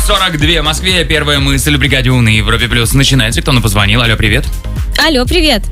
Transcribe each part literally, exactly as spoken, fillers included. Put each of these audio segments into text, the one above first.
сорок два в Москве. Первая мысль в бригаде У на Европе Плюс начинается. Кто нам позвонил? Алло, привет. Алло, привет.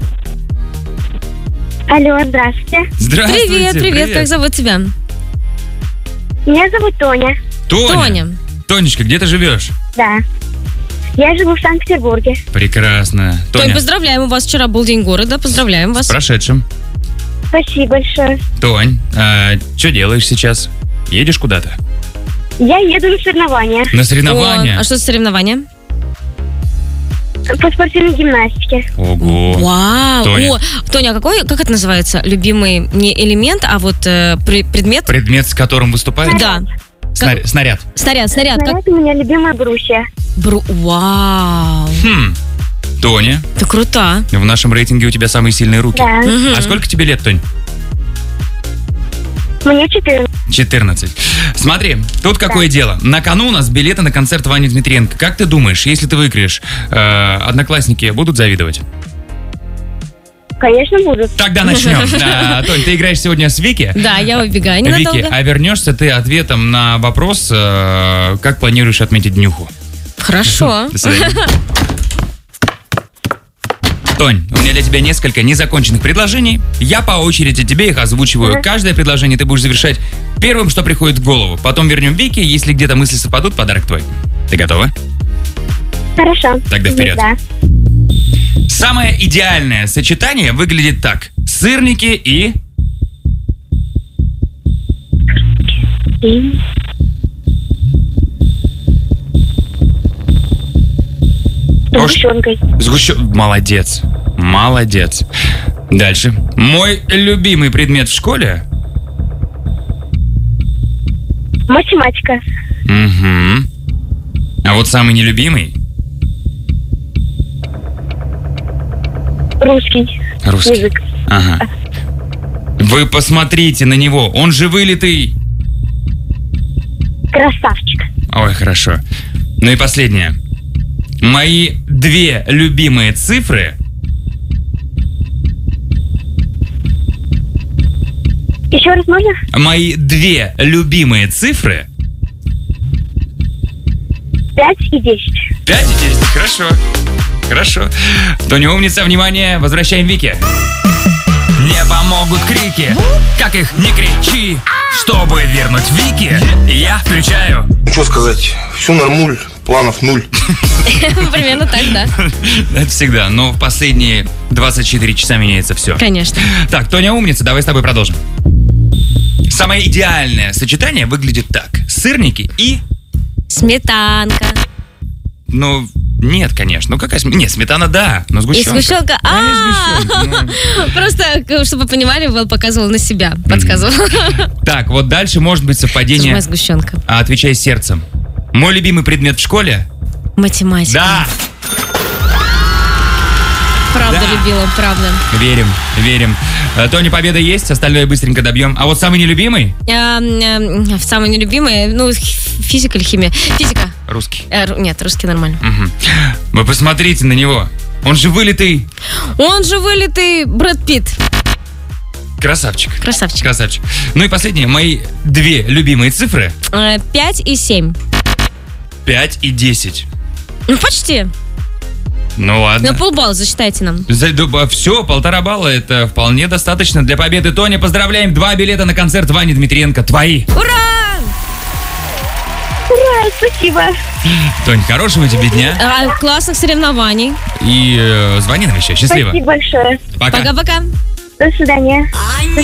Алло, здравствуйте. Здравствуйте. Привет, привет, привет. Как зовут тебя? Меня зовут Тоня. Тоня. Тоня. Тонечка, где ты живешь? Да. Я живу в Санкт-Петербурге. Прекрасно. Тоня, Тоня, поздравляем, у вас вчера был день города, поздравляем с вас. прошедшим. Спасибо большое. Тонь, а что делаешь сейчас? Едешь куда-то? Я еду на соревнования На соревнования? О, а что за соревнования? по спортивной гимнастике. Ого. Вау. Тоня. О, Тоня, а какой, как это называется? Любимый не элемент, а вот э, при- предмет? Предмет, с которым выступаешь? Да. Снаряд. Снаряд. Снаряд, снаряд. Как... Снаряд у меня любимая брусья. Бру... Вау. Хм. Тоня, Ты крута. в нашем рейтинге у тебя самые сильные руки. Да. Мгм. А сколько тебе лет, Тонь? Мне четырнадцать. четырнадцать. Смотри, тут какое дело. На кону у нас билеты на концерт Вани Дмитриенко. Как ты думаешь, если ты выиграешь, э, одноклассники будут завидовать? Конечно, будут. Тогда начнем. А, Тонь, ты играешь сегодня с Вики. Да, я убегаю Вики, ненадолго. а вернешься ты ответом на вопрос, э, как планируешь отметить днюху? Хорошо. До свидания. Тонь, у меня для тебя несколько незаконченных предложений. Я по очереди тебе их озвучиваю. Мгм. Каждое предложение ты будешь завершать первым, что приходит в голову. Потом вернем Вике. Если где-то мысли совпадут, подарок твой. Ты готова? Хорошо. Тогда вперед. Да. Самое идеальное сочетание выглядит так. Сырники и... И... С Ош- сгущенкой. Сгущен... Молодец. Молодец. Дальше. Мой любимый предмет в школе... Математика. Угу. А вот самый нелюбимый... Русский. Русский. Язык. Ага. Вы посмотрите на него. Он же вылитый. Красавчик. Ой, хорошо. Ну и последнее. Мои две любимые цифры... Еще раз можно? Мои две любимые цифры... Пять и десять. пять и десять. Хорошо. Хорошо. Тоня умница, внимание, возвращаем Вике. Не помогут крики, как их не кричи. Чтобы вернуть Вике, я включаю. Что сказать, все нормуль, планов нуль. Примерно так, да. Это всегда, но в последние двадцать четыре часа меняется все. Конечно. Так, Тоня умница, давай с тобой продолжим. Самое идеальное сочетание выглядит так. Сырники и... Сметанка. Ну, нет, конечно. Ну, какая сметана? Нет, сметана, да, но И сгущенка. сгущенка. Да, не А, сгущенка, ну. просто, чтобы вы понимали, Вэл показывал на себя, подсказывал. Так, вот дальше может быть Это же совпадение. моя сгущенка. А отвечай сердцем. Мой любимый предмет в школе? Математика. Да! Правда Да. любила, правда. Верим, верим. Э, Тоня, победа есть, остальное быстренько добьем. А вот самый нелюбимый? А, м, самый нелюбимый, ну, х- физика или химия? Физика. Русский. Э, ру- нет, русский нормально. Мгм. Вы посмотрите на него. Он же вылитый Он же вылитый Брэд Питт. красавчик. Красавчик. Красавчик. Ну и последнее. Мои две любимые цифры. Э, Пять и семь. пять и десять. Ну, почти. Ну ладно. На полбалла засчитайте нам. Все, полтора балла, это вполне достаточно для победы. Тоня, поздравляем, два билета на концерт Вани Дмитриенко твои. Ура! Ура, спасибо. Тонь, хорошего тебе дня. А, классных соревнований. И э, звони нам еще. Счастливо. Спасибо большое. Пока. Пока-пока. До свидания.